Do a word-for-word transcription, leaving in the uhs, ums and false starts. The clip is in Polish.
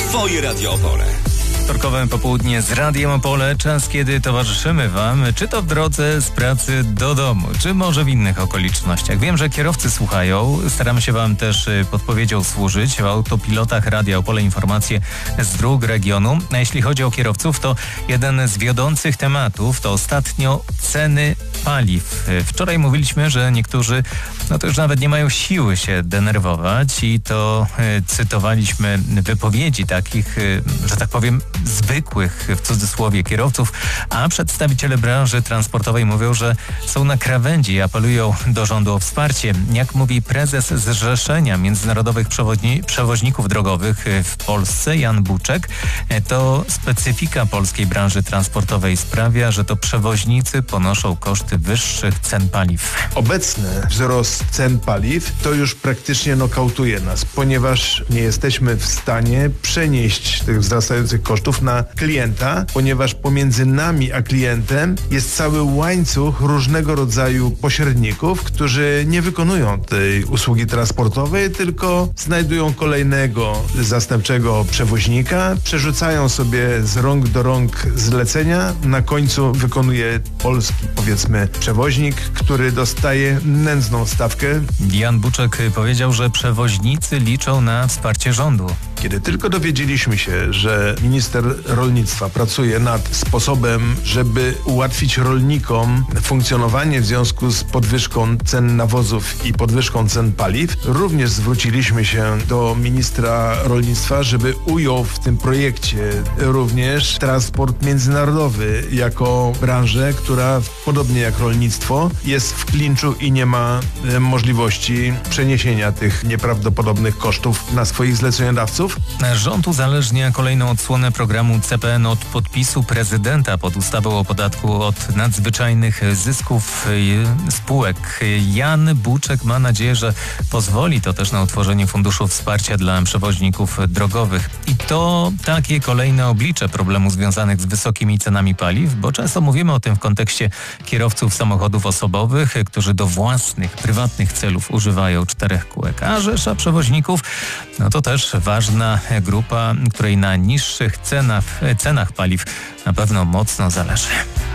Twoje Radio Opole. Wtorkowe popołudnie z Radiem Opole. Czas, kiedy towarzyszymy Wam, czy to w drodze z pracy do domu, czy może w innych okolicznościach. Wiem, że kierowcy słuchają. Staramy się Wam też podpowiedzią służyć. W autopilotach Radia Opole informacje z dróg regionu. A jeśli chodzi o kierowców, to jeden z wiodących tematów to ostatnio ceny paliw. Wczoraj mówiliśmy, że niektórzy no to już nawet nie mają siły się denerwować i to y, cytowaliśmy wypowiedzi takich, y, że tak powiem, zwykłych w cudzysłowie kierowców, a przedstawiciele branży transportowej mówią, że są na krawędzi i apelują do rządu o wsparcie. Jak mówi prezes Zrzeszenia Międzynarodowych Przewodni- Przewoźników Drogowych w Polsce, Jan Buczek, to specyfika polskiej branży transportowej sprawia, że to przewoźnicy ponoszą koszty wyższych cen paliw. Obecny wzrost cen paliw to już praktycznie nokautuje nas, ponieważ nie jesteśmy w stanie przenieść tych wzrastających kosztów na klienta, ponieważ pomiędzy nami a klientem jest cały łańcuch różnego rodzaju pośredników, którzy nie wykonują tej usługi transportowej, tylko znajdują kolejnego zastępczego przewoźnika, przerzucają sobie z rąk do rąk zlecenia, na końcu wykonuje polski, powiedzmy, przewoźnik, który dostaje nędzną stawkę. Jan Buczek powiedział, że przewoźnicy liczą na wsparcie rządu. Kiedy tylko dowiedzieliśmy się, że minister rolnictwa pracuje nad sposobem, żeby ułatwić rolnikom funkcjonowanie w związku z podwyżką cen nawozów i podwyżką cen paliw, również zwróciliśmy się do ministra rolnictwa, żeby ujął w tym projekcie również transport międzynarodowy jako branżę, która podobnie jak rolnictwo jest w klinczu i nie ma możliwości przeniesienia tych nieprawdopodobnych kosztów na swoich zleceniodawców. Rząd uzależnia kolejną odsłonę programu C P N od podpisu prezydenta pod ustawą o podatku od nadzwyczajnych zysków spółek. Jan Buczek ma nadzieję, że pozwoli to też na utworzenie funduszu wsparcia dla przewoźników drogowych. I to takie kolejne oblicze problemów związanych z wysokimi cenami paliw, bo często mówimy o tym w kontekście kierowców samochodów osobowych, którzy do własnych, prywatnych celów używają czterech kółek. A rzesza przewoźników, no to też ważna grupa, której na niższych cenach, cenach paliw na pewno mocno zależy.